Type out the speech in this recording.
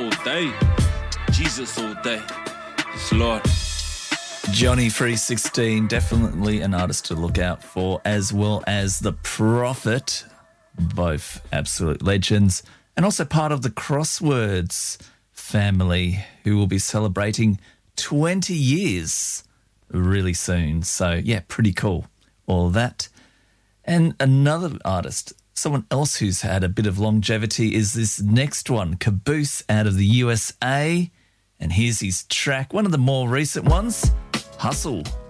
all day. Jesus all day. Yes, Lord. Johnny 316, definitely an artist to look out for, as well as The Prophet, both absolute legends, and also part of the Crosswords family, who will be celebrating 20 years really soon. So, yeah, pretty cool, all that. And another artist, someone else who's had a bit of longevity, is this next one, Caboose out of the USA. And here's his track, one of the more recent ones, Hustle.